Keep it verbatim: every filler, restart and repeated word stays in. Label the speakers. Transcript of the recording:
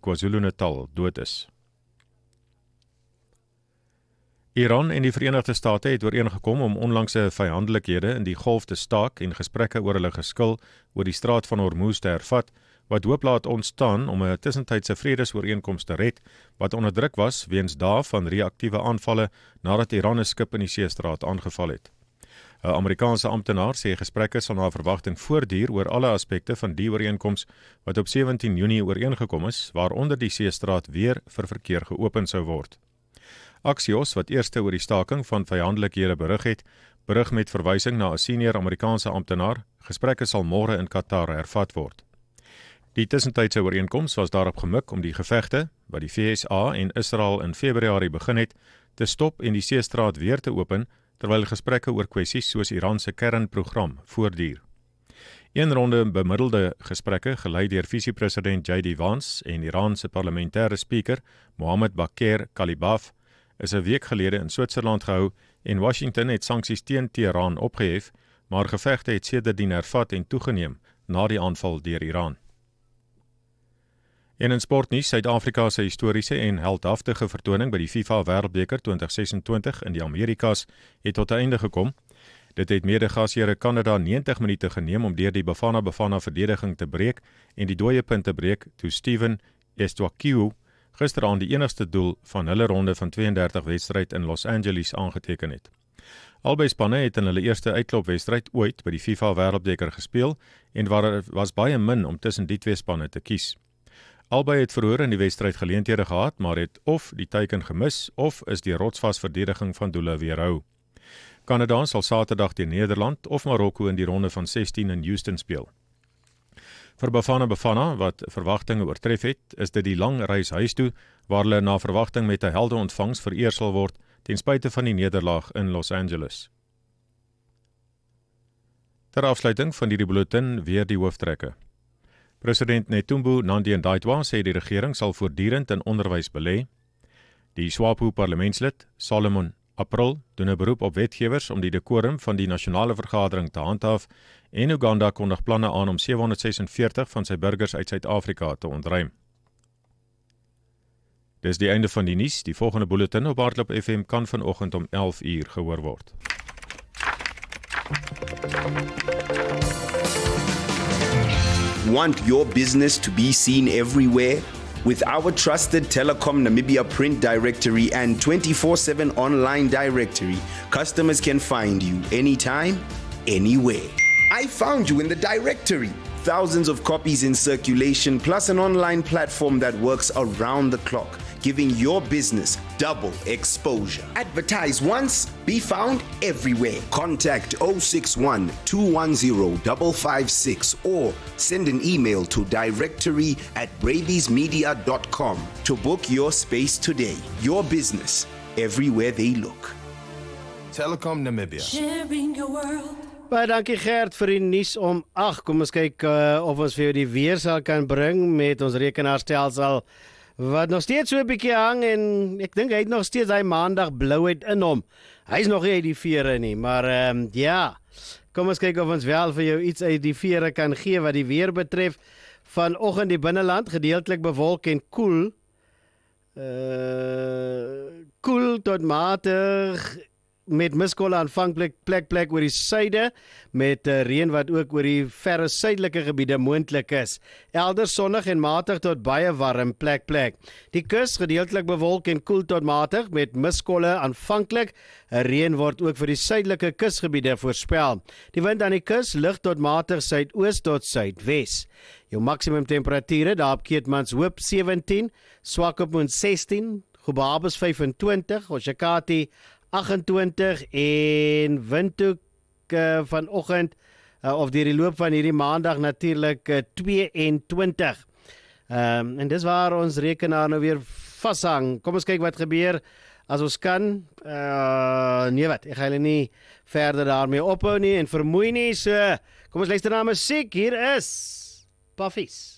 Speaker 1: KwaZulu-Natal dood is. Iran en die Verenigde State het ooreengekom om onlangse vyandelikhede in die golf te staak en gesprekke oor hulle geskil oor die straat van Hormuz te hervat, wat hoop laat ontstaan om 'n tussentydse vredesooreenkoms te red, wat onder druk was weens dae van reaktiewe aanvalle nadat Iran 'n skip in die seestraat aangeval het. 'n Amerikaanse amptenaar sê gesprekke sal na verwagting voortduur oor alle aspekte van die ooreenkoms wat op sewentien Junie ooreengekom is, waaronder die seestraat weer vir verkeer geopen sou word. Axios, wat eerste oor die staking van vyandelikhede berig het, berig met verwysing na 'n senior Amerikaanse amptenaar, gesprekke sal môre in Qatar hervat word. Die tussentydse ooreenkoms was daarop gemik om die gevegte, wat die V S A en Israel in Februarie begin het, te stop en die seestraat weer te open, terwyl gesprekke oor kwessies soos Iran se kernprogram voortduur. Een ronde bemiddelde gesprekke, gelei deur visiepresident J D Vance en Iran se parlementêre spreker, Mohammed Bakr Kalibaf, is 'n week gelede in Switserland gehou en Washington het sanksies teen Teheran opgehef, maar gevegte het sedertdien hervat en toegeneem na die aanval deur Iran. En in sportnuus, Suid-Afrika se historiese en heldhaftige vertoning by die FIFA Wêreldbeker twintig sesentwintig in die Amerikas het tot 'n einde gekom. Dit het mede-gasheer Kanada negentig minute geneem om deur die Bafana Bafana verdediging te breek en die dooie punt te breek toe Steven Estwakiu gisteraan die enigste doel van hulle ronde van tweeëndertig wedstryd in Los Angeles aangeteken het. Albei spanne het in hulle eerste uitklopwedstryd ooit by die FIFA Wêreldbeker gespeel en waar er was baie min om tussen die twee spanne te kies. Albei het verhoor in die wedstryd geleenthede gehad, maar het of die teiken gemis of is die rotsvas verdediging van doele weerhou. Kanada sal Saterdag teen Nederland of Marokko in die ronde van sestien in Houston speel. Vir Bafana Bafana, wat verwagtinge oortref het, is dit die lang reis huis toe, waar hulle na verwagting met 'n helde ontvangs vereer sal word, ten spyte van die nederlaag in Los Angeles. Ter afsluiting van hierdie bulletin weer die hooftrekke. President Netumbo Nandi-Ndaitwah sê die regering sal voortdurend in onderwys belê. Die SWAPO parlementslid, Solomon April, doen 'n beroep op wetgewers om die dekorum van die nasionale vergadering te handhaaf en Uganda kondig planne aan om sewehonderdsesenveertig van sy burgers uit Suid-Afrika te ontruim. Dis die einde van die nuus. Die volgende bulletin op Hardloop F M kan vanoggend om elf uur gehoor word.
Speaker 2: Want your business to be seen everywhere? With our trusted Telecom Namibia print directory and twenty-four seven online directory, customers can find you anytime, anywhere. I found you in the directory. Thousands of copies in circulation, plus an online platform that works around the clock, giving your business double exposure. Advertise once, be found everywhere. Contact zero six one, two one zero, five five six or send an email to directory at braviesmedia dot com to book your space today. Your business, everywhere they look.
Speaker 3: Telecom Namibia.
Speaker 4: Sharing your world.
Speaker 5: Baie dankie Gert vir die nuus om ag. Kom ons kyk uh, of ons vir jou die weer sal kan bring met ons rekenaarstelsel wat nog steeds so 'n bietjie hang en ek dink hy het nog steeds hy maandag blouheid in hom. Hy's nog nie uit die vere nie, maar ehm um, ja. Kom ons kyk of ons wel vir jou iets uit die vere kan gee wat die weer betref. Vanoggend die binneland gedeeltelik bewolk en koel. Uh koel tot matig met miskolle aanvanklik plek plek oor die suide met uh, reën wat ook oor die verre suidelike gebiede moontlik is. Elders sonnig en matig tot baie warm plek plek. Die kus gedeeltelik bewolk en koel tot matig met miskolle aanvanklik. Reën word ook vir die suidelike kusgebiede voorspel. Die wind aan die kus lig tot matig suidoos tot suidwes. Jou maksimum temperature daar op Keetmanshoop sewentien, Swakopmund sestien, Gobabis vyfentwintig, Oshakati agentwintig en Windhoek uh, vanoggend uh, of deur die loop van hierdie maandag natuurlik uh, tweeëntwintig. Um, en dis waar ons rekenaar nou weer vashang. Kom ons kyk wat gebeur as ons kan. Uh, nee wat, ek gaan hulle nie verder daarmee ophou nie en vermoei nie. So, kom ons luister na musiek. Hier is Puffies.